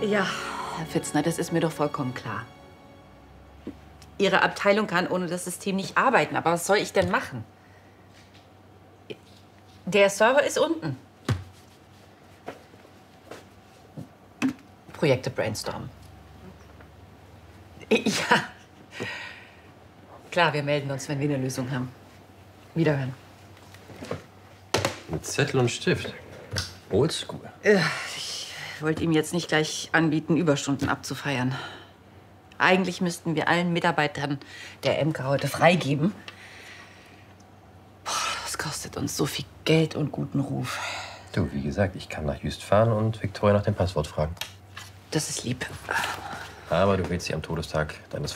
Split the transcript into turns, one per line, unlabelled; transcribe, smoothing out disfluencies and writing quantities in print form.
Ja, Herr Pfitzner, das ist mir doch vollkommen klar. Ihre Abteilung kann ohne das System nicht arbeiten. Aber was soll ich denn machen? Der Server ist unten. Projekte brainstormen. Ja. Klar, wir melden uns, wenn wir eine Lösung haben. Wiederhören.
Mit Zettel und Stift. Oldschool.
Ich wollte ihm jetzt nicht gleich anbieten, Überstunden abzufeiern. Eigentlich müssten wir allen Mitarbeitern der MK heute freigeben. Boah, das kostet uns so viel Geld und guten Ruf.
Du, wie gesagt, ich kann nach Just fahren und Victoria nach dem Passwort fragen.
Das ist lieb.
Aber du willst sie am Todestag deines